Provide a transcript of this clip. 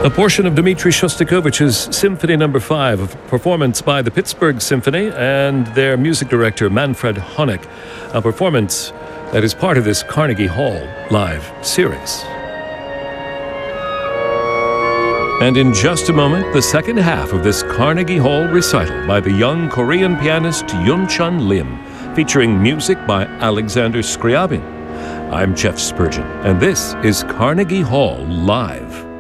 A portion of Dmitri Shostakovich's Symphony No. 5, a performance by the Pittsburgh Symphony and their music director Manfred Honeck, a performance that is part of this Carnegie Hall live series. And in just a moment, the second half of this Carnegie Hall recital by the young Korean pianist Yoon-chun Lim, featuring music by Alexander Scriabin. I'm Jeff Spurgeon, and this is Carnegie Hall Live.